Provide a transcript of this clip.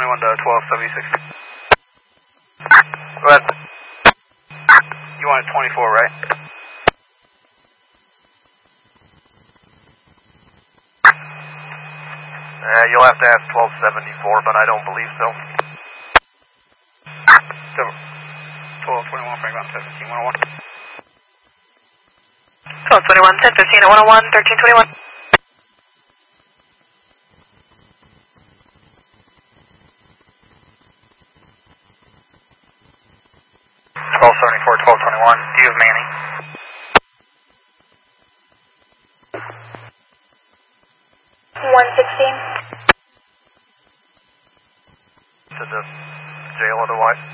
1221 to 1276. Go ahead. You wanted 24, right? You'll have to ask 1274, but I don't believe so. 1221, Franklin, 17101. 1221, 1015 at 101, 1321. 1274, 1221. Do you have Manny? To the jail otherwise.